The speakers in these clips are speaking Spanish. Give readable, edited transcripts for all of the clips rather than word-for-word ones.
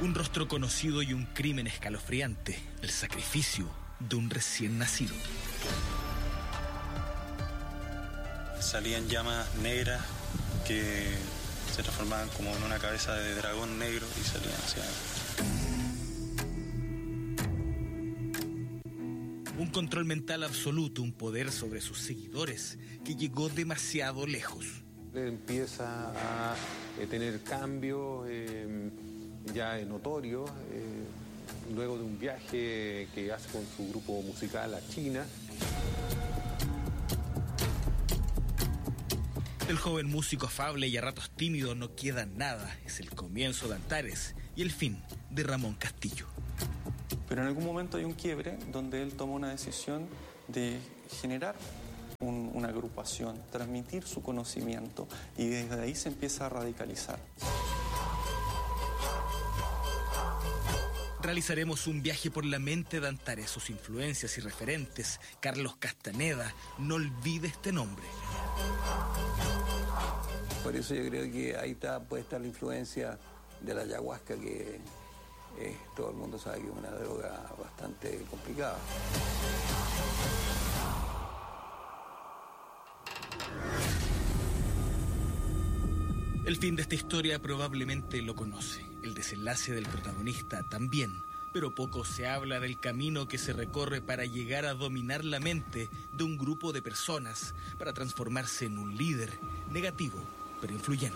Un rostro conocido y un crimen escalofriante, el sacrificio de un recién nacido. Salían llamas negras que se transformaban como en una cabeza de dragón negro y salían hacia... Un control mental absoluto, un poder sobre sus seguidores que llegó demasiado lejos. Empieza a tener cambios ya notorios luego de un viaje que hace con su grupo musical a China. Del joven músico afable y a ratos tímido no queda nada. Es el comienzo de Antares y el fin de Ramón Castillo. Pero en algún momento hay un quiebre donde él toma una decisión de generar una agrupación, transmitir su conocimiento y desde ahí se empieza a radicalizar. Realizaremos un viaje por la mente de Antares, sus influencias y referentes. Carlos Castaneda, no olvide este nombre. Por eso yo creo que ahí puede estar la influencia de la ayahuasca, que todo el mundo sabe que es una droga bastante complicada. El fin de esta historia probablemente lo conoce, el desenlace del protagonista también, pero poco se habla del camino que se recorre para llegar a dominar la mente de un grupo de personas, para transformarse en un líder negativo, pero influyente.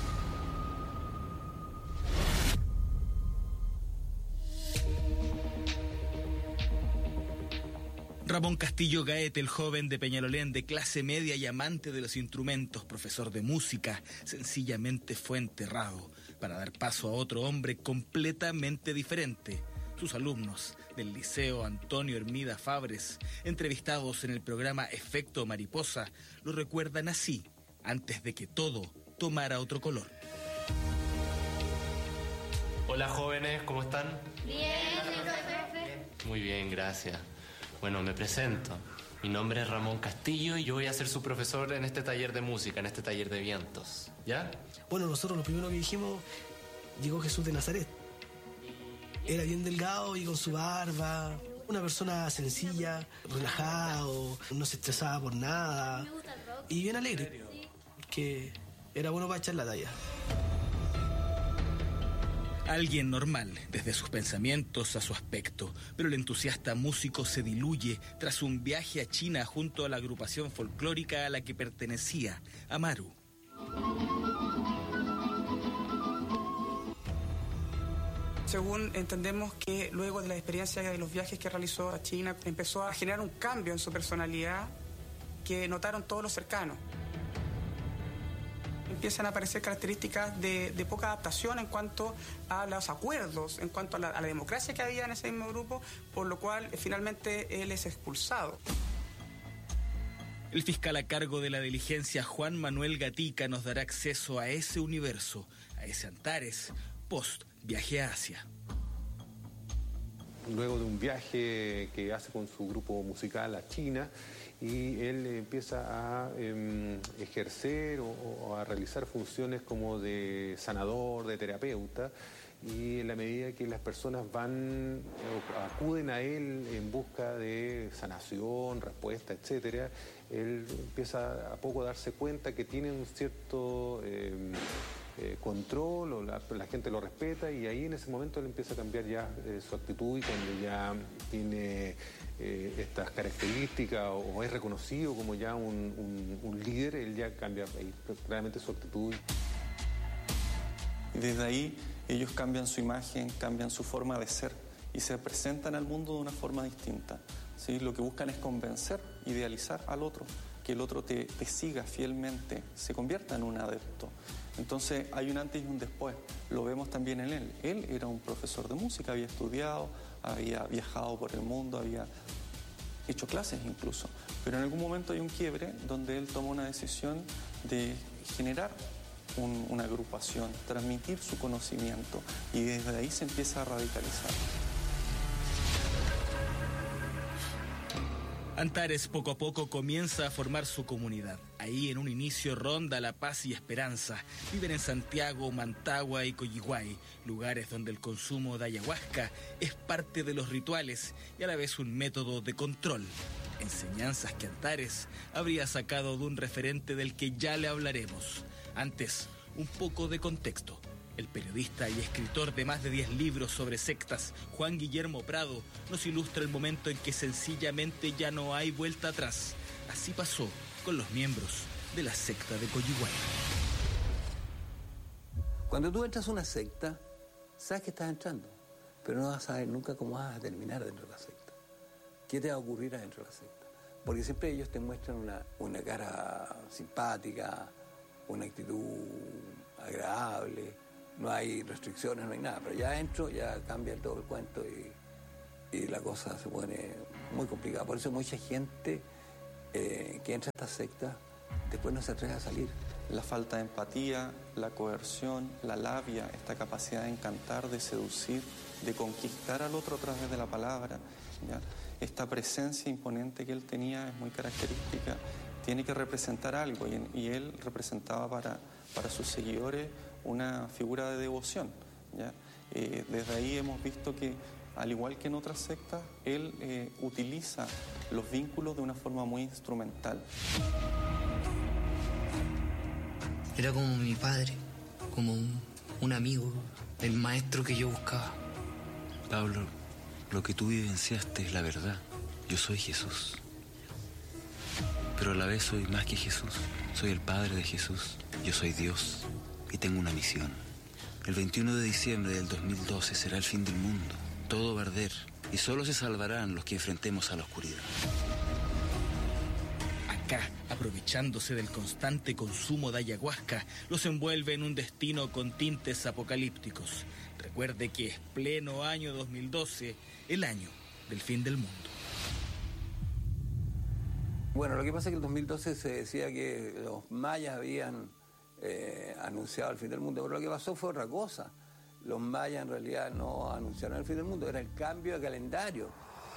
Ramón Castillo Gaete, el joven de Peñalolén, de clase media y amante de los instrumentos, profesor de música, sencillamente fue enterrado para dar paso a otro hombre completamente diferente. Sus alumnos del Liceo Antonio Hermida Fabres, entrevistados en el programa Efecto Mariposa, lo recuerdan así, antes de que todo tomara otro color. Hola jóvenes, ¿cómo están? Bien, profe. Muy bien, gracias. Bueno, me presento. Mi nombre es Ramón Castillo y yo voy a ser su profesor en este taller de música, en este taller de vientos. ¿Ya? Bueno, nosotros lo primero que dijimos, llegó Jesús de Nazaret. Era bien delgado y con su barba, una persona sencilla, relajado, no se estresaba por nada y bien alegre, que era bueno para echar la talla. Alguien normal, desde sus pensamientos a su aspecto, pero el entusiasta músico se diluye tras un viaje a China junto a la agrupación folclórica a la que pertenecía, Amaru. Según entendemos que luego de la experiencia de los viajes que realizó a China, empezó a generar un cambio en su personalidad que notaron todos los cercanos. Empiezan a aparecer características de poca adaptación en cuanto a los acuerdos, en cuanto a la democracia que había en ese mismo grupo, por lo cual finalmente él es expulsado. El fiscal a cargo de la diligencia, Juan Manuel Gatica, nos dará acceso a ese universo, a ese Antares, post viaje a Asia. Luego de un viaje que hace con su grupo musical a China, y él empieza a ejercer o a realizar funciones como de sanador, de terapeuta, y en la medida que las personas van o acuden a él en busca de sanación, respuesta, etcétera, él empieza a poco a darse cuenta que tiene un cierto control, o la gente lo respeta, y ahí en ese momento él empieza a cambiar ya su actitud, y cuando ya tiene estas características o es reconocido como ya un líder, él ya cambia claramente su actitud. Y desde ahí ellos cambian su imagen, cambian su forma de ser y se presentan al mundo de una forma distinta, ¿sí? Lo que buscan es convencer, idealizar al otro, que el otro te siga fielmente, se convierta en un adepto. Entonces hay un antes y un después, lo vemos también en él. Él era un profesor de música, había estudiado, había viajado por el mundo, había hecho clases incluso, pero en algún momento hay un quiebre donde él toma una decisión de generar una agrupación, transmitir su conocimiento y desde ahí se empieza a radicalizar. Antares poco a poco comienza a formar su comunidad. Ahí en un inicio ronda la paz y esperanza. Viven en Santiago, Mantagua y Coyihuay, lugares donde el consumo de ayahuasca es parte de los rituales y a la vez un método de control. Enseñanzas que Antares habría sacado de un referente del que ya le hablaremos. Antes, un poco de contexto. El periodista y escritor de más de 10 libros sobre sectas, Juan Guillermo Prado, nos ilustra el momento en que sencillamente ya no hay vuelta atrás. Así pasó con los miembros de la secta de Coyihuay. Cuando tú entras a una secta, sabes que estás entrando, pero no vas a saber nunca cómo vas a terminar dentro de la secta. ¿Qué te va a ocurrir adentro de la secta? Porque siempre ellos te muestran una cara simpática, una actitud agradable. No hay restricciones, no hay nada, pero ya adentro ya cambia todo el cuento y la cosa se pone muy complicada. Por eso mucha gente que entra a esta secta después no se atreve a salir. La falta de empatía, la coerción, la labia, esta capacidad de encantar, de seducir, de conquistar al otro a través de la palabra, ¿ya? Esta presencia imponente que él tenía es muy característica. Tiene que representar algo y él representaba para sus seguidores una figura de devoción, ¿ya? Desde ahí hemos visto que, al igual que en otras sectas, él utiliza los vínculos de una forma muy instrumental. Era como mi padre, como un amigo, el maestro que yo buscaba. Pablo, lo que tú vivenciaste es la verdad. Yo soy Jesús. Pero a la vez soy más que Jesús. Soy el Padre de Jesús. Yo soy Dios. Y tengo una misión. El 21 de diciembre del 2012 será el fin del mundo. Todo va a arder y solo se salvarán los que enfrentemos a la oscuridad. Acá, aprovechándose del constante consumo de ayahuasca, los envuelve en un destino con tintes apocalípticos. Recuerde que es pleno año 2012, el año del fin del mundo. Bueno, lo que pasa es que en el 2012 se decía que los mayas habían anunciado el fin del mundo, pero lo que pasó fue otra cosa. Los mayas en realidad no anunciaron el fin del mundo, era el cambio de calendario.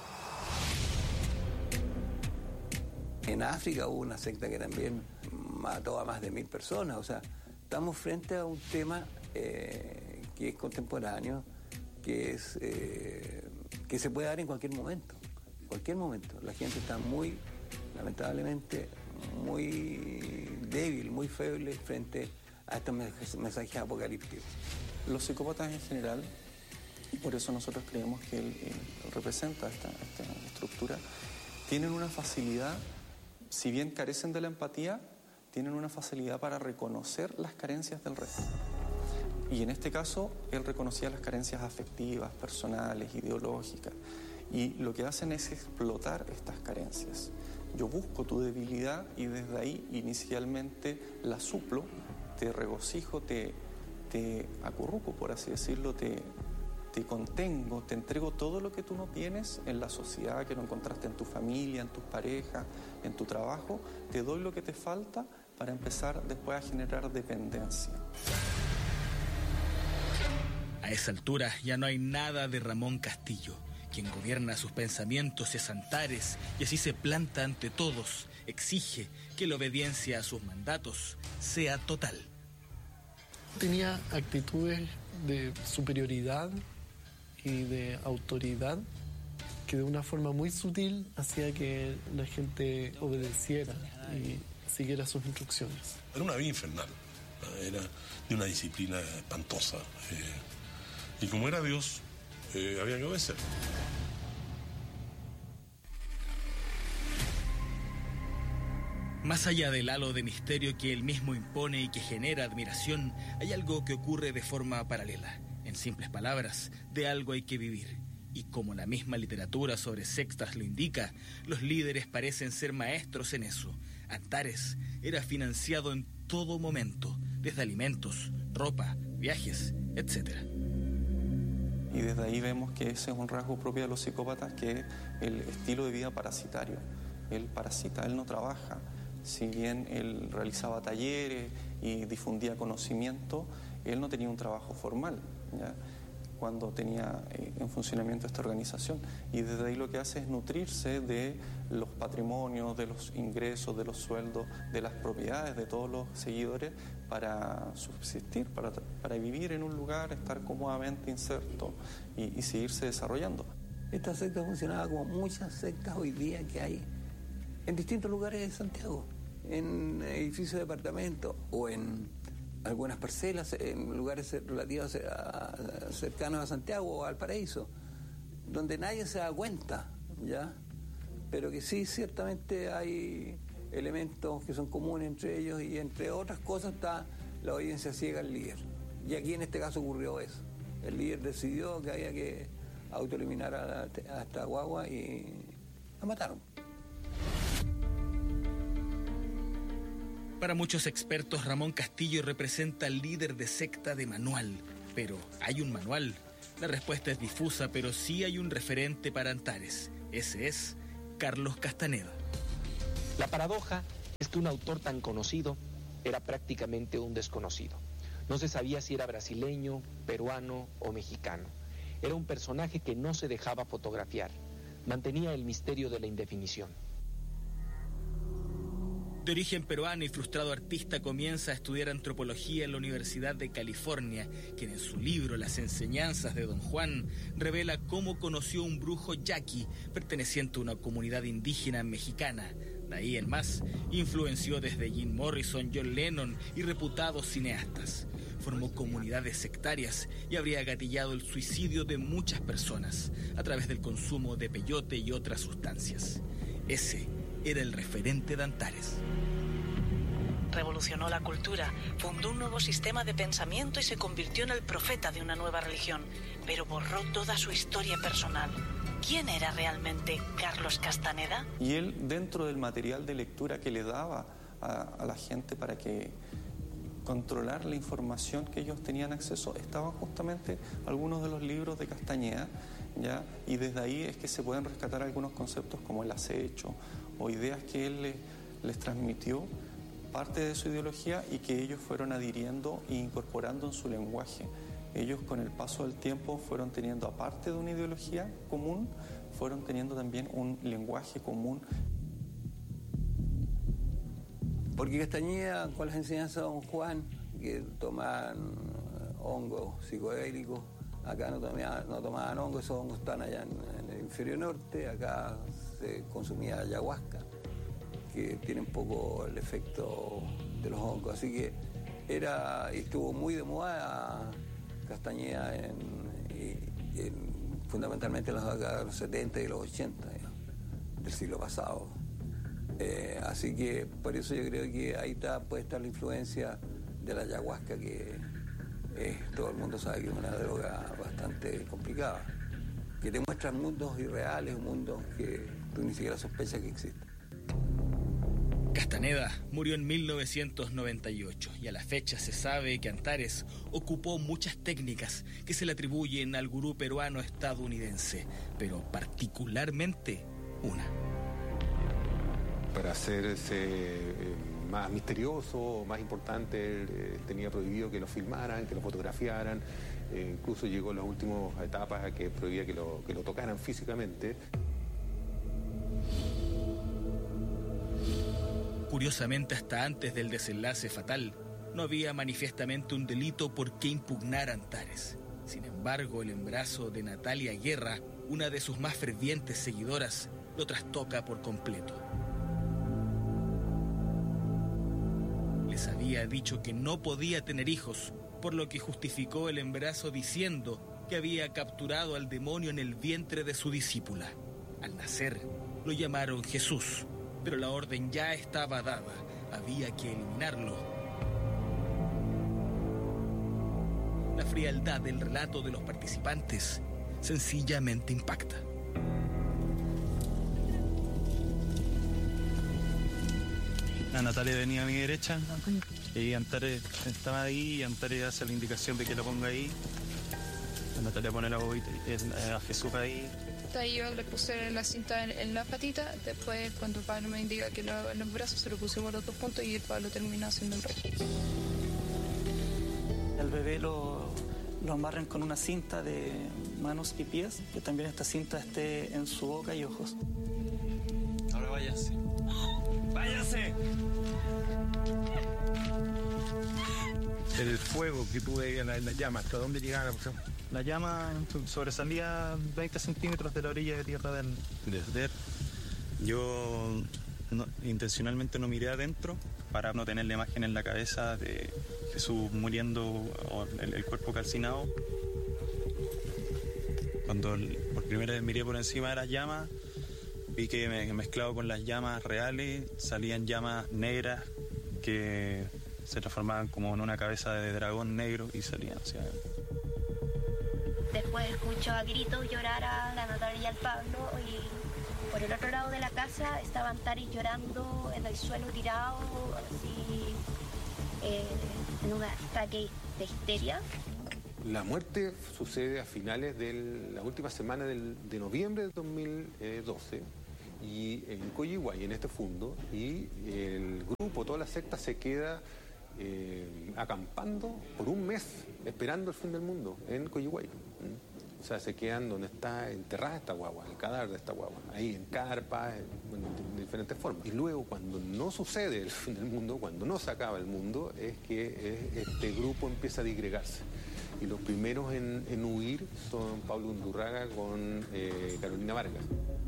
En África hubo una secta que también mató a más de 1000 personas, o sea, estamos frente a un tema que es contemporáneo, que se puede dar en cualquier momento. La gente está muy, lamentablemente, muy débil, muy feble frente a estos mensajes apocalípticos. Los psicópatas en general, y por eso nosotros creemos que él representa esta estructura, tienen una facilidad, si bien carecen de la empatía, tienen una facilidad para reconocer las carencias del resto. Y en este caso, él reconocía las carencias afectivas, personales, ideológicas, y lo que hacen es explotar estas carencias. Yo busco tu debilidad y desde ahí inicialmente la suplo, te regocijo, te acurruco, por así decirlo, te contengo, te entrego todo lo que tú no tienes en la sociedad, que no encontraste en tu familia, en tus parejas, en tu trabajo. Te doy lo que te falta para empezar después a generar dependencia. A esa altura ya no hay nada de Ramón Castillo. Quien gobierna sus pensamientos es Antares y así se planta ante todos, exige que la obediencia a sus mandatos sea total. Tenía actitudes de superioridad y de autoridad que de una forma muy sutil hacía que la gente obedeciera y siguiera sus instrucciones. Era una vida infernal, era de una disciplina espantosa y como era Dios, había que obedecer. Más allá del halo de misterio que él mismo impone y que genera admiración, hay algo que ocurre de forma paralela. En simples palabras, de algo hay que vivir. Y como la misma literatura sobre sectas lo indica, los líderes parecen ser maestros en eso. Antares era financiado en todo momento, desde alimentos, ropa, viajes, etc. Y desde ahí vemos que ese es un rasgo propio de los psicópatas, que es el estilo de vida parasitario. Él parasita, él no trabaja. Si bien él realizaba talleres y difundía conocimiento, él no tenía un trabajo formal, ¿ya? cuando tenía en funcionamiento esta organización. Y desde ahí lo que hace es nutrirse de los patrimonios, de los ingresos, de los sueldos, de las propiedades de todos los seguidores para subsistir, para vivir en un lugar, estar cómodamente inserto y seguirse desarrollando. Esta secta funcionaba como muchas sectas hoy día que hay en distintos lugares de Santiago, en edificios de departamentos o en algunas parcelas, en lugares relativos cercanos a Santiago o al Paraíso, donde nadie se da cuenta, ¿ya? Pero que sí, ciertamente hay elementos que son comunes entre ellos y entre otras cosas está la obediencia ciega al líder. Y aquí en este caso ocurrió eso. El líder decidió que había que autoeliminar a esta guagua y la mataron. Para muchos expertos, Ramón Castillo representa al líder de secta de manual. Pero, ¿hay un manual? La respuesta es difusa, pero sí hay un referente para Antares. Ese es Carlos Castaneda. La paradoja es que un autor tan conocido era prácticamente un desconocido. No se sabía si era brasileño, peruano o mexicano. Era un personaje que no se dejaba fotografiar. Mantenía el misterio de la indefinición. De origen peruano y frustrado artista, comienza a estudiar antropología en la Universidad de California, quien en su libro Las enseñanzas de Don Juan revela cómo conoció un brujo yaqui perteneciente a una comunidad indígena mexicana. De ahí en más, influenció desde Jim Morrison, John Lennon y reputados cineastas. Formó comunidades sectarias y habría gatillado el suicidio de muchas personas a través del consumo de peyote y otras sustancias. Ese era el referente de Antares. Revolucionó la cultura, fundó un nuevo sistema de pensamiento y se convirtió en el profeta de una nueva religión, pero borró toda su historia personal. ¿Quién era realmente Carlos Castaneda? Y él, dentro del material de lectura que le daba a la gente para que controlar la información que ellos tenían acceso, estaban justamente algunos de los libros de Castañeda, ¿ya? Y desde ahí es que se pueden rescatar algunos conceptos como el acecho o ideas que él les transmitió, parte de su ideología, y que ellos fueron adhiriendo e incorporando en su lenguaje. Ellos con el paso del tiempo fueron teniendo, aparte de una ideología común, fueron teniendo también un lenguaje común. Porque Castañeda, con las enseñanzas de Don Juan, que tomaban hongos psicodélicos, acá no tomaban hongos, esos hongos están allá en el hemisferio norte, acá se consumía ayahuasca, que tiene un poco el efecto de los hongos, así que estuvo muy de moda Castañeda fundamentalmente en las décadas de los 70 y los 80 del siglo pasado. Así que por eso yo creo que ahí puede estar la influencia de la ayahuasca, que todo el mundo sabe que es una droga bastante complicada, que te muestra mundos irreales, mundos que tú ni siquiera sospechas que existen. Castaneda murió en 1998 y a la fecha se sabe que Antares ocupó muchas técnicas que se le atribuyen al gurú peruano estadounidense, pero particularmente una. Para hacerse más misterioso, más importante, él tenía prohibido que lo filmaran, que lo fotografiaran, incluso llegó en las últimas etapas a que prohibía que lo tocaran físicamente. Curiosamente, hasta antes del desenlace fatal, no había manifiestamente un delito por qué impugnar a Antares. Sin embargo, el embarazo de Natalia Guerra, una de sus más fervientes seguidoras, lo trastoca por completo. Les había dicho que no podía tener hijos, por lo que justificó el embarazo diciendo que había capturado al demonio en el vientre de su discípula. Al nacer, lo llamaron Jesús, pero la orden ya estaba dada, había que eliminarlo. La frialdad del relato de los participantes sencillamente impacta. La Natalia venía a mi derecha y Antares estaba ahí y Antares hace la indicación de que lo ponga ahí. La Natalia pone la bobita a Jesús ahí. Ahí yo le puse la cinta en la patita, después cuando Pablo me indica que en los brazos se lo pusimos los 2 puntos y Pablo terminó haciendo el resto. Al bebé lo lo amarren con una cinta de manos y pies, que también esta cinta esté en su boca y ojos. Ahora váyase. ¡Váyase! El fuego que tú veías en la llama, ¿hasta dónde llegaba la persona? La llama sobresalía 20 centímetros de la orilla de tierra del desdén. Yo intencionalmente no miré adentro para no tener la imagen en la cabeza de Jesús muriendo o el cuerpo calcinado. Cuando por primera vez miré por encima de las llamas, vi que mezclado con las llamas reales salían llamas negras que se transformaban como en una cabeza de dragón negro y salían hacia él. Después escucho a gritos llorar a la Natalia y al Pablo, y por el otro lado de la casa estaban Taris llorando en el suelo tirado, así, en un ataque de histeria. La muerte sucede a finales de la última semana de noviembre de 2012 y en Coyihuay, en este fundo, y el grupo, toda la secta se queda acampando por un mes, esperando el fin del mundo en Coyihuay. O sea, se quedan donde está enterrada esta guagua, el cadáver de esta guagua, ahí en carpas, de diferentes formas. Y luego, cuando no sucede el fin del mundo, cuando no se acaba el mundo, es que este grupo empieza a disgregarse. Y los primeros en huir son Pablo Undurraga con Carolina Vargas.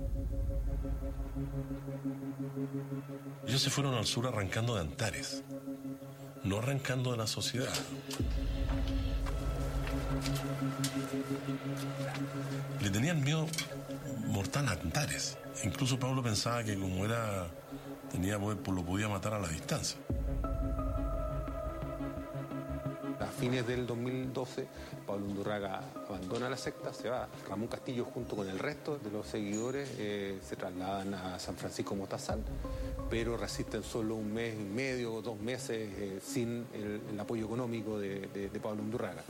Ellos se fueron al sur arrancando de Antares, no arrancando de la sociedad. Le tenían miedo mortal a Antares. Incluso Pablo pensaba que como lo podía matar a la distancia. A fines del 2012, Pablo Undurraga abandona la secta, se va. Ramón Castillo, junto con el resto de los seguidores, se trasladan a San Francisco Motazal, pero resisten solo un mes y medio, 2 meses, sin el apoyo económico de Pablo Undurraga.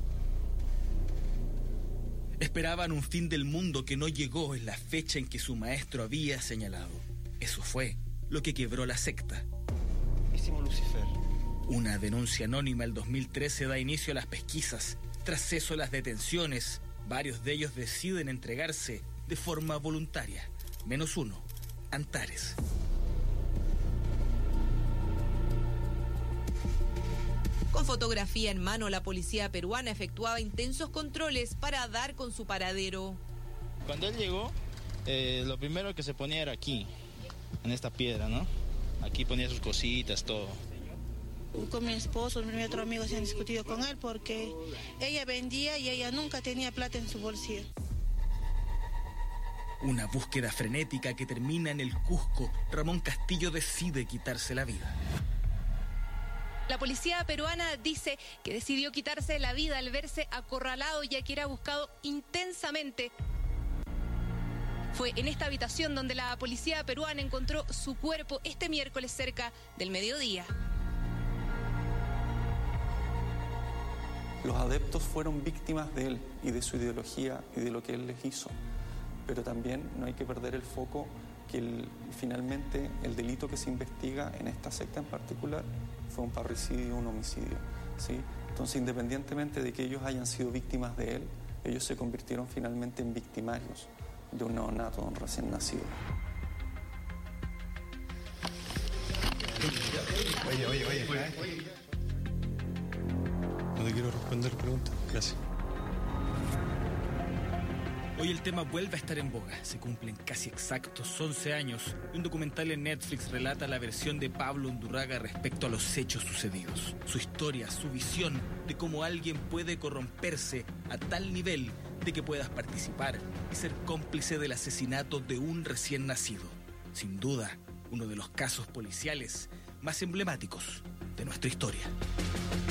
Esperaban un fin del mundo que no llegó en la fecha en que su maestro había señalado. Eso fue lo que quebró la secta. Lucifer. Una denuncia anónima el 2013 da inicio a las pesquisas. Tras eso, las detenciones. Varios de ellos deciden entregarse de forma voluntaria. Menos uno, Antares. Con fotografía en mano, la policía peruana efectuaba intensos controles para dar con su paradero. Cuando él llegó, lo primero que se ponía era aquí, en esta piedra, ¿no? Aquí ponía sus cositas, todo. Con mi esposo, mi otro amigo se han discutido con él porque ella vendía y ella nunca tenía plata en su bolsillo. Una búsqueda frenética que termina en el Cusco. Ramón Castillo decide quitarse la vida. La policía peruana dice que decidió quitarse la vida al verse acorralado, ya que era buscado intensamente. Fue en esta habitación donde la policía peruana encontró su cuerpo este miércoles cerca del mediodía. Los adeptos fueron víctimas de él y de su ideología y de lo que él les hizo. Pero también no hay que perder el foco que finalmente el delito que se investiga en esta secta en particular fue un parricidio, un homicidio, ¿sí? Entonces, independientemente de que ellos hayan sido víctimas de él, ellos se convirtieron finalmente en victimarios de un neonato, de un recién nacido. Oye. No te quiero responder preguntas. Gracias. Hoy el tema vuelve a estar en boga. Se cumplen casi exactos 11 años y un documental en Netflix relata la versión de Pablo Undurraga respecto a los hechos sucedidos. Su historia, su visión de cómo alguien puede corromperse a tal nivel de que puedas participar y ser cómplice del asesinato de un recién nacido. Sin duda, uno de los casos policiales más emblemáticos de nuestra historia.